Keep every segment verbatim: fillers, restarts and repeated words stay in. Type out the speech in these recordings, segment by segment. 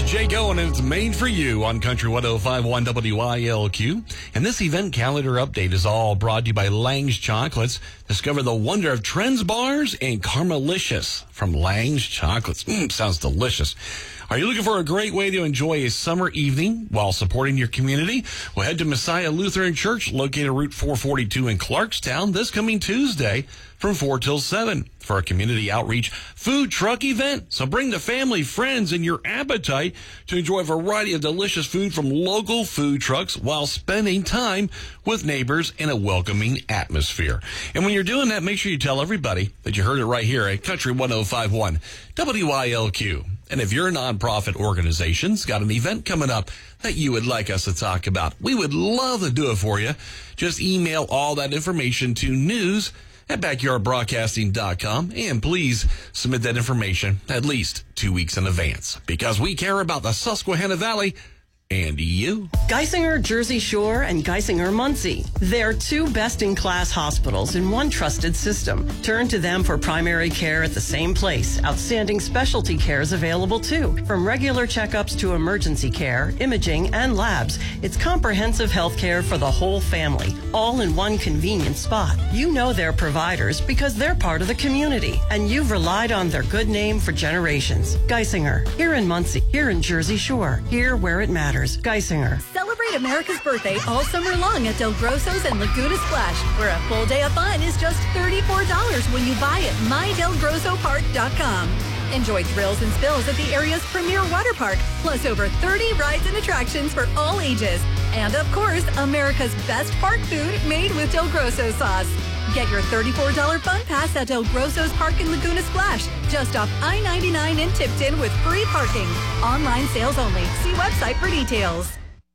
Jake Owen, and it's made for you on Country one oh five point one W I L Q. And this event calendar update is all brought to you by Lang's Chocolates. Discover the wonder of Trends Bars and Carmelicious from Lang's Chocolates. Mmm, sounds delicious. Are you looking for a great way to enjoy a summer evening while supporting your community? Well, head to Messiah Lutheran Church, located Route four forty-two in Clarkstown, this coming Tuesday from four till seven for a community outreach food truck event. So bring the family, friends, and your appetite to enjoy a variety of delicious food from local food trucks while spending time with neighbors in a welcoming atmosphere. And when you're doing that, make sure you tell everybody that you heard it right here at Country one oh five point one W I L Q. And if your nonprofit organization's got an event coming up that you would like us to talk about, we would love to do it for you. Just email all that information to news at backyard broadcasting dot com, and please submit that information at least two weeks in advance, because we care about the Susquehanna Valley and you. Geisinger Jersey Shore and Geisinger Muncie. They're two best-in-class hospitals in one trusted system. Turn to them for primary care at the same place. Outstanding specialty care is available too. From regular checkups to emergency care, imaging, and labs, it's comprehensive health care for the whole family, all in one convenient spot. You know their providers because they're part of the community, and you've relied on their good name for generations. Geisinger, here in Muncie, here in Jersey Shore, here where it matters. Geisinger. Celebrate America's birthday all summer long at Del Grosso's and Laguna Splash, where a full day of fun is just thirty-four dollars when you buy at my del grosso park dot com. Enjoy thrills and spills at the area's premier water park, plus over thirty rides and attractions for all ages. And of course, America's best park food made with Del Grosso sauce. Get your thirty-four dollars fun pass at Del Grosso's Park in Laguna Splash, just off I ninety-nine in Tipton with free parking. Online sales only. See website for details.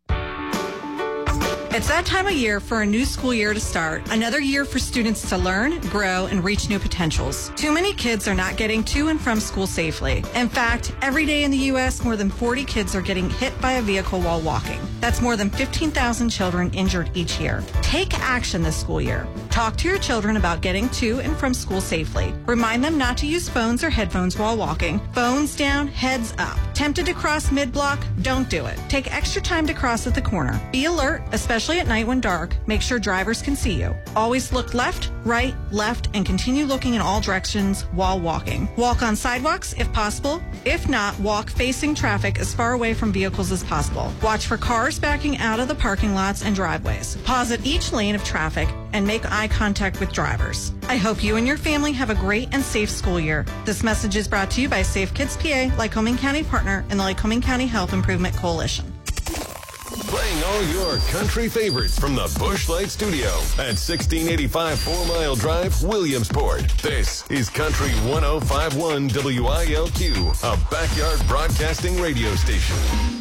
It's that time of year for a new school year to start. Another year for students to learn, grow, and reach new potentials. Too many kids are not getting to and from school safely. In fact, every day in the U S, more than forty kids are getting hit by a vehicle while walking. That's more than fifteen thousand children injured each year. Take action this school year. Talk to your children about getting to and from school safely. Remind them not to use phones or headphones while walking. Phones down, heads up. Tempted to cross mid-block? Don't do it. Take extra time to cross at the corner. Be alert, especially at night when dark. Make sure drivers can see you. Always look left, right, left, and continue looking in all directions while walking. Walk on sidewalks if possible. If not, walk facing traffic as far away from vehicles as possible. Watch for cars backing out of the parking lots and driveways. Pause at each lane of traffic and make eye contact with drivers. I hope you and your family have a great and safe school year. This message is brought to you by Safe Kids P A, Lycoming County Partner, and the Lycoming County Health Improvement Coalition. Playing all your country favorites from the Busch Light Studio at sixteen eighty-five Four Mile Drive, Williamsport. This is Country one oh five point one W I L Q, a backyard broadcasting radio station.